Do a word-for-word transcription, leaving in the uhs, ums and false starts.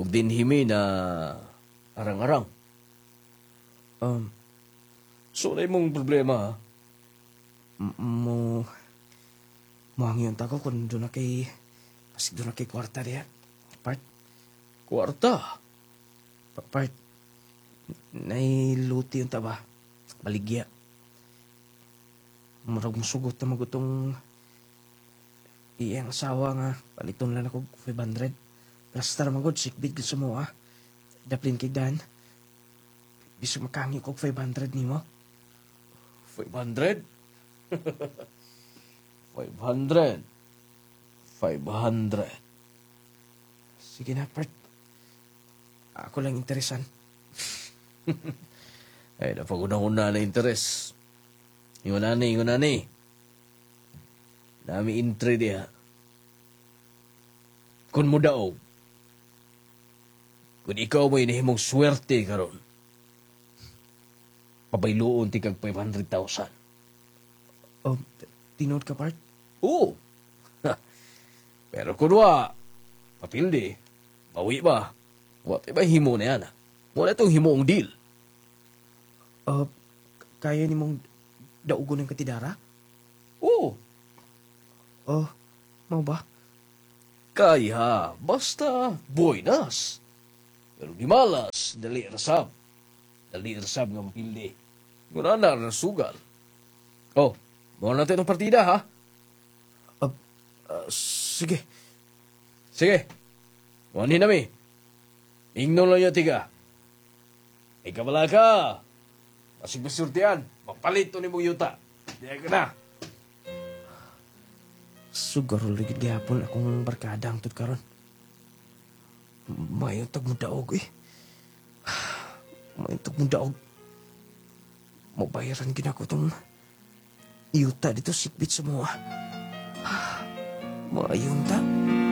og dinhimi na arang-arang. Um, So, na mong problema, ha? m- mo... Muhang yung tago kung doon na kay... Pasig doon na kay kwarta diya. Part, Kwarta. pa- part... Nailuti yung taba. Baligya. Murag musugot na magutong... Iyang asawa nga. Paliton lang ako five hundred. Plastar magod, sikbit ko sa mo, ah. Daplin kay Dan. Bisog makangi ko five hundred ni mo. Five hundred? Five hundred. Five hundred. Sige na, part. Ako lang interesan. Ay, napagunang-una na interes. Ingon na ni, ingon na ni. Nami intre diha. Kung mo daog, kung ikaw mo inahimong swerte karon, pabayloon ti kag five hundred thousand. Oh, t- tinood ka, part? Oo. Pero kung wa, papildi, bawi ba? Wa pa ba himo na yan? ah? Wala itong himoong deal. Uh, k- kaya ni mong daugon ng katidara? Oo. Oh, mau ba? Kaya, basta buenas. Pero di malas, dali rasab. Dali rasab nga mapildi. Muna na rasugal. Oh, muna natin ang partida, ha? Uh, uh, sige. Sige. Muhanin nami. Ingnon lang yung tiga. Ikaw wala ka. Masig masurtian. Mapalit to ni mong yuta. Diyan ka na. Sugaro ligid gihapon akong barkada ang tud karon. Mayo tag mo daog eh. Mayo tag mo daog. Mabayaran gina ko tong yuta dito sikbit sa mga. Maayong ta.